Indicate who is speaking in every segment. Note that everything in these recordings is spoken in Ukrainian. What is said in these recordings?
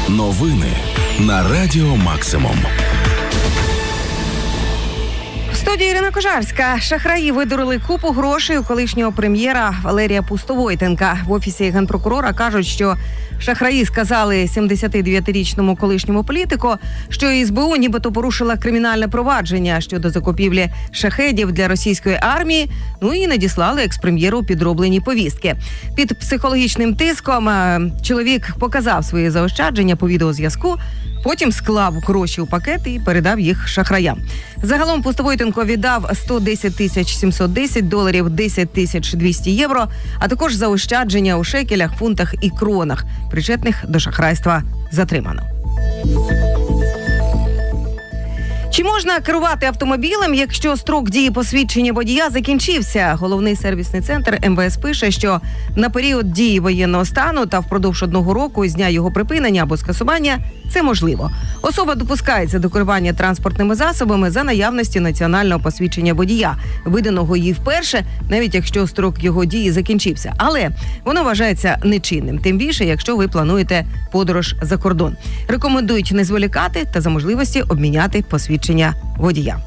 Speaker 1: Новини на Радіо Максимум.
Speaker 2: В студії Ірина Кожарська. Шахраї видурили купу грошей у колишнього прем'єра Валерія Пустовойтенка. В Офісі Генпрокурора кажуть, що шахраї сказали 79-річному колишньому політику, що СБУ нібито порушила кримінальне провадження щодо закупівлі шахедів для російської армії, і надіслали екс-прем'єру підроблені повістки. Під психологічним тиском чоловік показав свої заощадження по відеозв'язку, потім склав гроші у пакет і передав їх шахраям. Загалом Пустовойтенко віддав 110 тисяч 710 доларів, 10 тисяч 200 євро, а також заощадження у шекелях, фунтах і кронах. Причетних до шахрайства затримано. Чи можна керувати автомобілем, якщо строк дії посвідчення водія закінчився? Головний сервісний центр МВС пише, що на період дії воєнного стану та впродовж 1 року з дня його припинення або скасування це можливо. Особа допускається до керування транспортними засобами за наявності національного посвідчення водія, виданого їй вперше, навіть якщо строк його дії закінчився. Але воно вважається нечинним, тим більше, якщо ви плануєте подорож за кордон. Рекомендують не зволікати та за можливості обміняти посвідчення водія.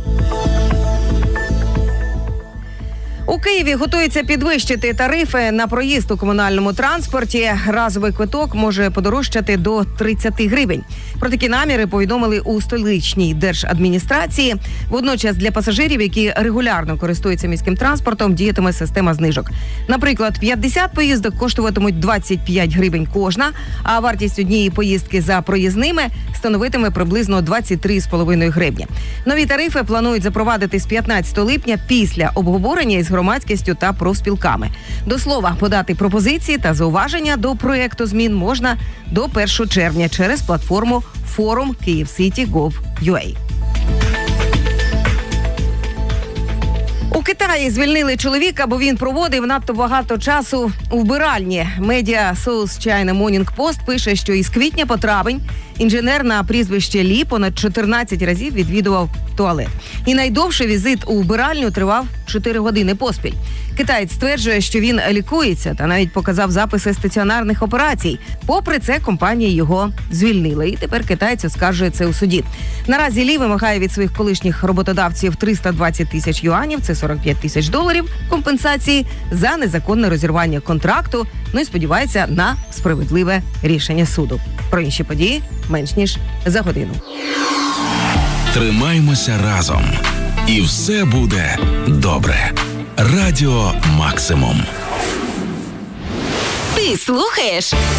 Speaker 2: У Києві готується підвищити тарифи на проїзд у комунальному транспорті. Разовий квиток може подорожчати до 30 гривень. Про такі наміри повідомили у столичній держадміністрації. Водночас для пасажирів, які регулярно користуються міським транспортом, діятиме система знижок. Наприклад, 50 поїздок коштуватимуть 25 гривень кожна, а вартість однієї поїздки за проїзними становитиме приблизно 23,5 гривні. Нові тарифи планують запровадити з 15 липня після обговорення із громадськістю та профспілками. До слова, подати пропозиції та зауваження до проєкту змін можна до 1 червня через платформу Forum KievCity.gov.ua. У Китаї звільнили чоловіка, бо він проводив надто багато часу у вбиральні. Медіа South China Morning Post пише, що із квітня по травень інженер на прізвище Лі понад 14 разів відвідував туалет. І найдовший візит у вбиральню тривав 4 години поспіль. Китаєць стверджує, що він лікується та навіть показав записи стаціонарних операцій. Попри це, компанія його звільнила. І тепер китаєць оскаржує це у суді. Наразі Лі вимагає від своїх колишніх роботодавців 320 тисяч юанів, це 45 тисяч доларів, компенсації за незаконне розірвання контракту, і сподівається на справедливе рішення суду. Про інші події менш ніж за годину.
Speaker 1: Тримаймося разом. І все буде добре. Радіо Максимум.
Speaker 3: Ти слухаєш